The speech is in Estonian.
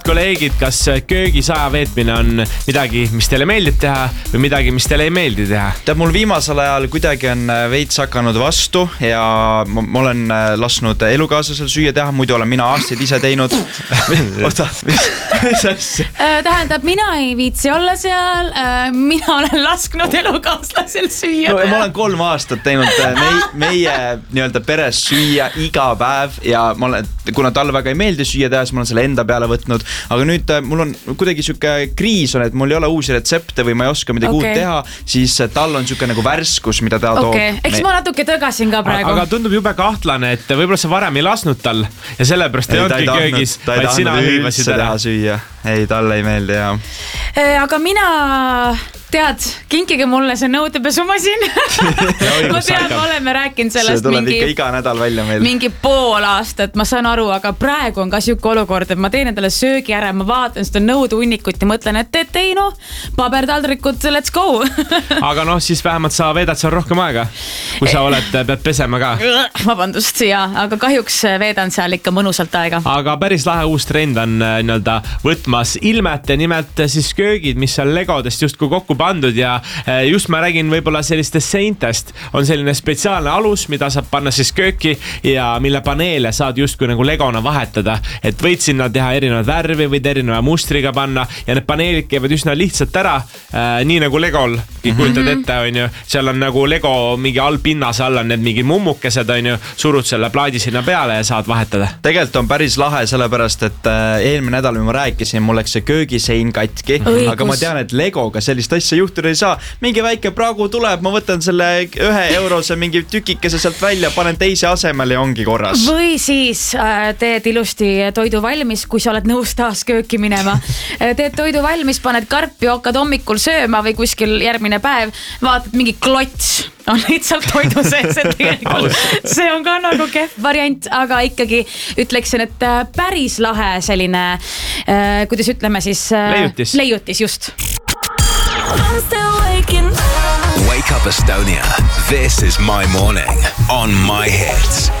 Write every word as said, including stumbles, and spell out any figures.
kolleegid, kas köögis aja veetmine on midagi, mis teile meeldib teha või midagi, mis teile ei meeldi teha? Tead, mul viimasel ajal kuidagi on veits hakanud vastu ja ma, ma olen lasknud elukaaslasel süüa teha, muidu olen mina aastaid ise teinud. Oota, mis, mis asja? Tähendab, mina ei viitsi olla seal, mina olen lasknud elukaaslasel süüa no, ma olen kolm aastat teinud meie, meie nii-öelda peres süüa iga päev ja ma olen, kuna talle väga ei meeldi süüa teha, siis ma olen selle enda peale võtnud. Aga nüüd mul on kuidagi siuke kriis on, et mul ei ole uusi retsepte või ma ei oska midagi okay. uut teha, siis tal on siuke nagu värskus, mida ta okay. toob. Eks ma natuke tõgasin ka praegu. Aga tundub jube kahtlane, et võib-olla sa varem ei lasnud tal ja sellepärast ei, ei olnudki köögis, vaid sina hõivasid ära. Süüa. Ei, talle ei meeldi, jah. Aga mina, tead, kinkige mulle see nõudepesumasin. ma tean, me oleme rääkinud sellest mingi, iga nädal välja meil. mingi pool aastat, ma saan aru, aga praegu on ka siuke olukord, et ma teen endale söögi ära, ma vaatan seda nõudeunnikut ja mõtlen, et et ei noh, paberdaldrikud, let's go. aga noh, siis vähemalt sa veedad seal rohkem aega, kui sa oled, pead pesema ka. Vabandust, ja, aga kahjuks veedan seal ikka mõnusalt aega. Aga päris lahe uus trend on nii-öelda võtmas ilmet ja nimelt siis köögid, mis on legodest justkui kokku pandud ja just ma räägin võib-olla sellistest seintest. On selline spetsiaalne alus, mida saab panna siis kööki ja mille paneele saad justkui nagu legona vahetada. Et võid sinna teha erinevad värvi, võid erineva mustriga panna ja need paneelid käivad üsna lihtsalt ära, äh, nii nagu legol kujutad mm-hmm. ette, on ju. Seal on nagu lego mingi all pinnase all on need mingi mummukesed, on ju, surud selle plaadi sinna peale ja saad vahetada. Tegelikult on päris lahe, sellepärast, et eelmine nädal, kui ma rääkisin, mul läks see köögisein katki, Õigus. aga ma tean, et legoga sellist asja juhtuda ei saa. Mingi väike pragu tuleb, ma võtan selle ühe eurose mingi tükikese sealt välja, panen teise asemel ja ongi korras. Või siis äh, teed ilusti toidu valmis, kui sa oled nõus taas kööki minema. Teed toidu valmis, paned karpi, hakkad hommikul sööma või kuskil järgmine päev, vaatad mingi klots on lihtsalt toidu sees, et tegelikult see on ka nagu kehv variant, aga ikkagi ütleksin, et päris lahe selline, äh, kuidas ütleme siis äh, leiutis. leiutis just. Wake up Estonia. This is my morning on My Hits.